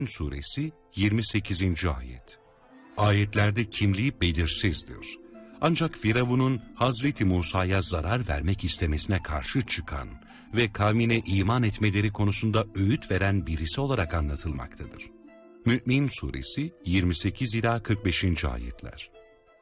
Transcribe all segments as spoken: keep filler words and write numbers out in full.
Suresi yirmi sekizinci ayet. Ayetlerde kimliği belirsizdir. Ancak Firavun'un Hazreti Musa'ya zarar vermek istemesine karşı çıkan ve kavmine iman etmeleri konusunda öğüt veren birisi olarak anlatılmaktadır. Mü'min Suresi yirmi sekiz ila kırk beşinci ayetler.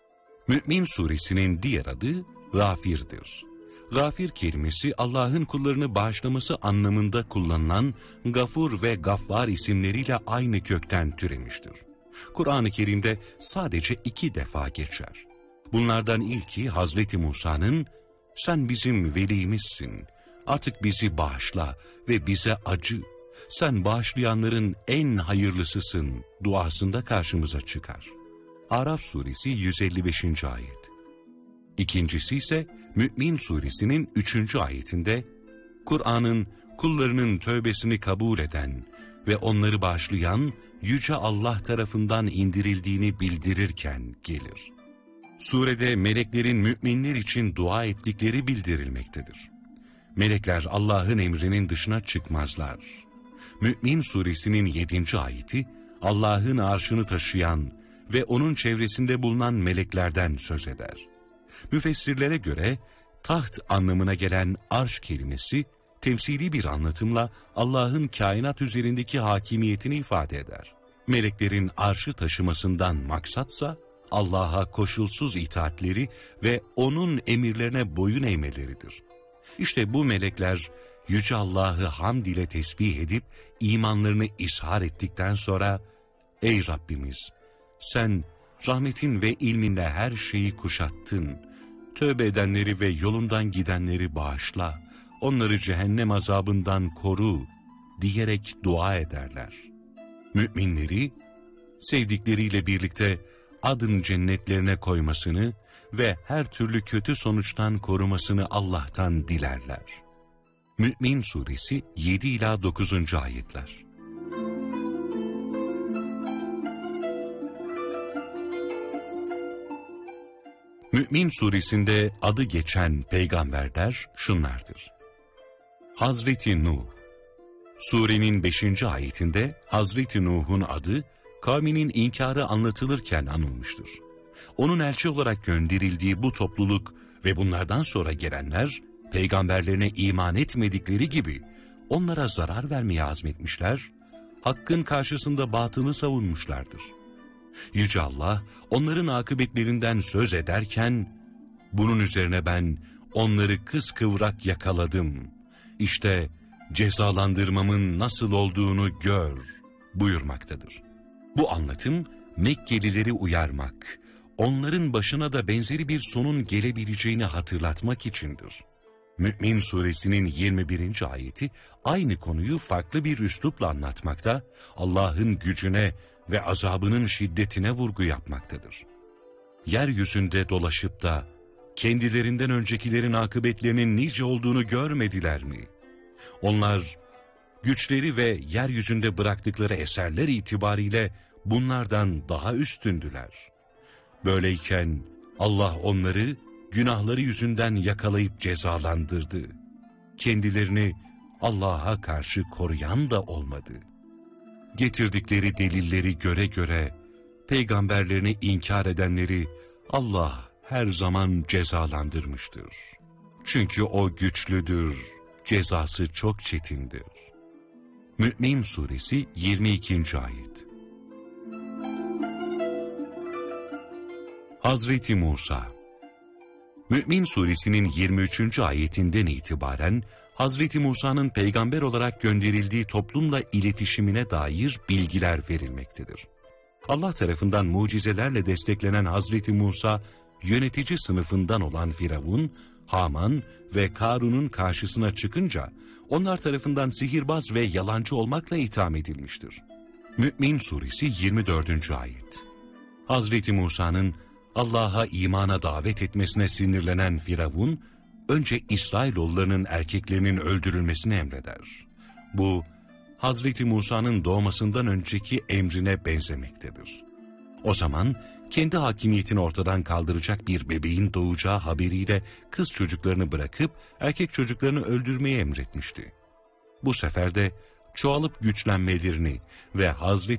Mü'min Suresinin diğer adı Gafir'dir. Gafir kelimesi Allah'ın kullarını bağışlaması anlamında kullanılan Gafur ve Gaffar isimleriyle aynı kökten türemiştir. Kur'an-ı Kerim'de sadece iki defa geçer. Bunlardan ilki Hazreti Musa'nın "Sen bizim velimizsin, artık bizi bağışla ve bize acı, sen bağışlayanların en hayırlısısın" duasında karşımıza çıkar. Araf Suresi yüz elli beşinci ayet. İkincisi ise Mü'min Suresinin üçüncü ayetinde Kur'an'ın kullarının tövbesini kabul eden ve onları bağışlayan Yüce Allah tarafından indirildiğini bildirirken gelir. Surede meleklerin müminler için dua ettikleri bildirilmektedir. Melekler Allah'ın emrinin dışına çıkmazlar. Mü'min Suresinin yedinci ayeti Allah'ın arşını taşıyan ve onun çevresinde bulunan meleklerden söz eder. Müfessirlere göre taht anlamına gelen arş kelimesi temsili bir anlatımla Allah'ın kainat üzerindeki hakimiyetini ifade eder. Meleklerin arşı taşımasından maksatsa Allah'a koşulsuz itaatleri ve onun emirlerine boyun eğmeleridir. İşte bu melekler Yüce Allah'ı hamd ile tesbih edip imanlarını izhar ettikten sonra "Ey Rabbimiz, sen rahmetin ve ilminle her şeyi kuşattın. Tövbe edenleri ve yolundan gidenleri bağışla, onları cehennem azabından koru" diyerek dua ederler. Müminleri sevdikleriyle birlikte adın cennetlerine koymasını ve her türlü kötü sonuçtan korumasını Allah'tan dilerler. Mü'min Suresi yedi ila dokuzuncu ayetler. Mü'min Suresinde adı geçen peygamberler şunlardır. Hazreti Nuh. Surenin beşinci ayetinde Hazreti Nuh'un adı kavminin inkarı anlatılırken anılmıştır. Onun elçi olarak gönderildiği bu topluluk ve bunlardan sonra gelenler peygamberlerine iman etmedikleri gibi onlara zarar vermeye azmetmişler, hakkın karşısında batılı savunmuşlardır. Yüce Allah onların akıbetlerinden söz ederken, "Bunun üzerine ben onları kıskıvrak yakaladım. İşte cezalandırmamın nasıl olduğunu gör" buyurmaktadır. Bu anlatım Mekkelileri uyarmak, onların başına da benzeri bir sonun gelebileceğini hatırlatmak içindir. Mü'min Suresinin yirmi birinci ayeti aynı konuyu farklı bir üslupla anlatmakta, Allah'ın gücüne ve azabının şiddetine vurgu yapmaktadır. Yeryüzünde dolaşıp da kendilerinden öncekilerin akıbetlerinin nice olduğunu görmediler mi? Onlar güçleri ve yeryüzünde bıraktıkları eserler itibariyle bunlardan daha üstündüler. Böyleyken Allah onları günahları yüzünden yakalayıp cezalandırdı. Kendilerini Allah'a karşı koruyan da olmadı. Getirdikleri delilleri göre göre peygamberlerini inkar edenleri Allah her zaman cezalandırmıştır. Çünkü o güçlüdür, cezası çok çetindir. Mü'min Suresi yirmi ikinci ayet. Hazreti Musa. Mü'min Suresinin yirmi üçüncü ayetinden itibaren Hazreti Musa'nın peygamber olarak gönderildiği toplumla iletişimine dair bilgiler verilmektedir. Allah tarafından mucizelerle desteklenen Hazreti Musa, yönetici sınıfından olan Firavun, Haman ve Karun'un karşısına çıkınca onlar tarafından sihirbaz ve yalancı olmakla itham edilmiştir. Mü'min Suresi yirmi dördüncü ayet. Hazreti Musa'nın Allah'a imana davet etmesine sinirlenen Firavun, önce İsrailoğullarının erkeklerinin öldürülmesini emreder. Bu, Hazreti Musa'nın doğmasından önceki emrine benzemektedir. O zaman kendi hakimiyetini ortadan kaldıracak bir bebeğin doğacağı haberiyle kız çocuklarını bırakıp erkek çocuklarını öldürmeyi emretmişti. Bu sefer de çoğalıp güçlenmelerini ve Hazreti